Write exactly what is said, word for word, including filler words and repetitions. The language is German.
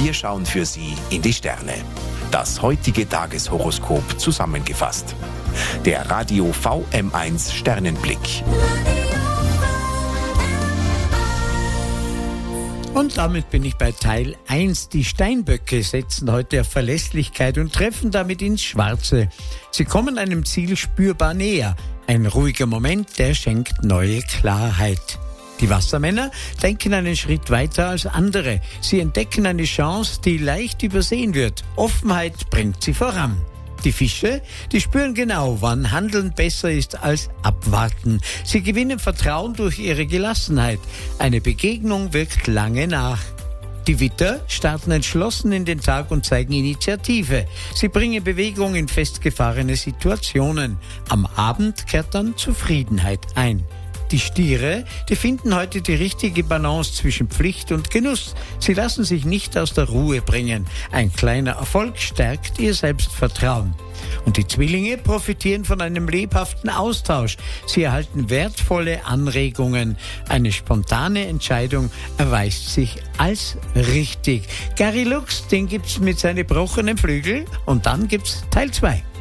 Wir schauen für Sie in die Sterne. Das heutige Tageshoroskop zusammengefasst. Der Radio V M eins Sternenblick. Und damit bin ich bei Teil eins. Die Steinböcke setzen heute auf Verlässlichkeit und treffen damit ins Schwarze. Sie kommen einem Ziel spürbar näher. Ein ruhiger Moment, der schenkt neue Klarheit. Die Wassermänner denken einen Schritt weiter als andere. Sie entdecken eine Chance, die leicht übersehen wird. Offenheit bringt sie voran. Die Fische, die spüren genau, wann Handeln besser ist als Abwarten. Sie gewinnen Vertrauen durch ihre Gelassenheit. Eine Begegnung wirkt lange nach. Die Widder starten entschlossen in den Tag und zeigen Initiative. Sie bringen Bewegung in festgefahrene Situationen. Am Abend kehrt dann Zufriedenheit ein. Die Stiere, die finden heute die richtige Balance zwischen Pflicht und Genuss. Sie lassen sich nicht aus der Ruhe bringen. Ein kleiner Erfolg stärkt ihr Selbstvertrauen. Und die Zwillinge profitieren von einem lebhaften Austausch. Sie erhalten wertvolle Anregungen. Eine spontane Entscheidung erweist sich als richtig. Gary Lux, den gibt's mit seinen gebrochenen Flügeln. Und dann gibt's Teil zwei.